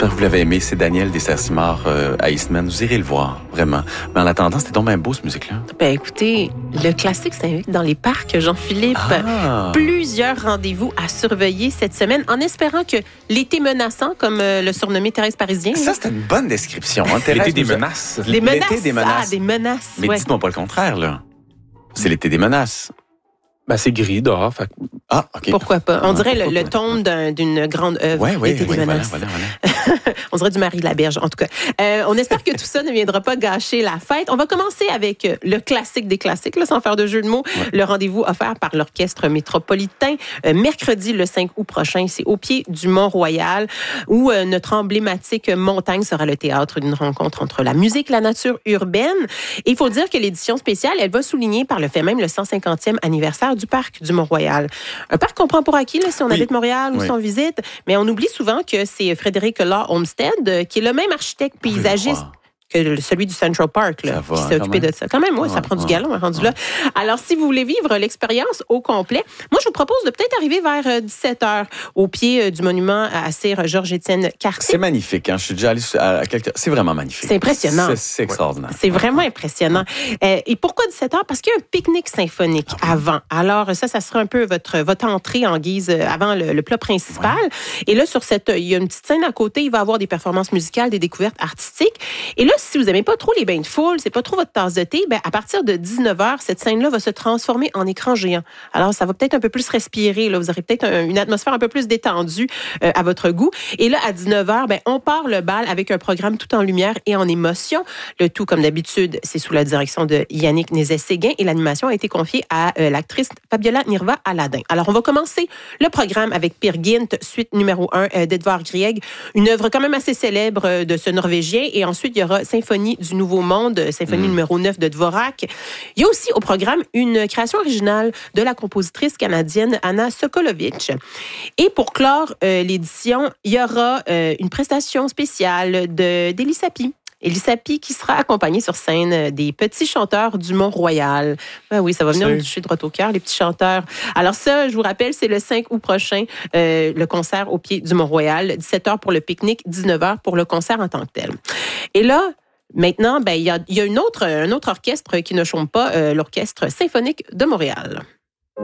J'espère que vous l'avez aimé. C'est Daniel Desserres-Simard à Eastman. Vous irez le voir, vraiment. Mais en attendant, c'était donc bien beau, ce musique-là. Ben écoutez, le classique s'invite dans les parcs, Jean-Philippe. Plusieurs rendez-vous à surveiller cette semaine, en espérant que l'été menaçant, comme le surnommé Thérèse Parisien. Ça, c'était une bonne description. Hein, l'été des menaces. L'été des menaces. des menaces. Mais dites-moi pas le contraire, là. C'est l'été des menaces. Ben, c'est gris dehors. Fait... Ah, OK. Pourquoi pas? On dirait le ton d'une grande œuvre. L'été des menaces. Voilà. On dirait du Marie Laberge, en tout cas. On espère que tout ça ne viendra pas gâcher la fête. On va commencer avec le classique des classiques, là, sans faire de jeu de mots. Le rendez-vous offert par l'Orchestre métropolitain. Mercredi, le 5 août prochain, c'est au pied du Mont-Royal, où notre emblématique montagne sera le théâtre d'une rencontre entre la musique et la nature urbaine. Et il faut dire que l'édition spéciale, elle va souligner par le fait même le 150e anniversaire du parc du Mont-Royal. Un parc qu'on prend pour acquis là, si on habite Montréal ou si on visite, mais on oublie souvent que c'est Frédéric Law Olmsted, qui est le même architecte paysagiste que celui du Central Park, là, qui s'est occupé de ça. Quand même, ça prend du galon, rendu là. Alors, si vous voulez vivre l'expérience au complet, moi, je vous propose de peut-être arriver vers 17h au pied du monument à Sir Georges-Étienne Cartier. C'est magnifique. Hein? Je suis déjà allé à quelques... C'est vraiment magnifique. C'est impressionnant. C'est extraordinaire. C'est vraiment impressionnant. Et pourquoi 17h? Parce qu'il y a un pique-nique symphonique avant. Alors, ça sera un peu votre entrée en guise avant le plat principal. Ouais. Et là, il y a une petite scène à côté. Il va y avoir des performances musicales, des découvertes artistiques. Et là, si vous n'aimez pas trop les bains de foule, c'est pas trop votre tasse de thé, à partir de 19h, cette scène-là va se transformer en écran géant. Alors, ça va peut-être un peu plus respirer. Là. Vous aurez peut-être une atmosphère un peu plus détendue à votre goût. Et là, à 19h, on part le bal avec un programme tout en lumière et en émotion. Le tout, comme d'habitude, c'est sous la direction de Yannick Nézet-Séguin et l'animation a été confiée à l'actrice Fabiola Nirva-Aladin. Alors, on va commencer le programme avec Peer Gynt, suite numéro 1 d'Edvard Grieg, une œuvre quand même assez célèbre de ce Norvégien. Et ensuite, il y aura Symphonie du Nouveau Monde, symphonie numéro 9 de Dvorak. Il y a aussi au programme une création originale de la compositrice canadienne Anna Sokolovitch. Et pour clore l'édition, il y aura une prestation spéciale d'Élie Sapi. Élie Sapi qui sera accompagnée sur scène des petits chanteurs du Mont-Royal. Ben oui, ça va venir nous toucher droit au cœur, les petits chanteurs. Alors ça, je vous rappelle, c'est le 5 août prochain, le concert au pied du Mont-Royal. 17h pour le pique-nique, 19h pour le concert en tant que tel. Et là, maintenant, il y a un autre orchestre qui ne chôme pas, l'Orchestre symphonique de Montréal.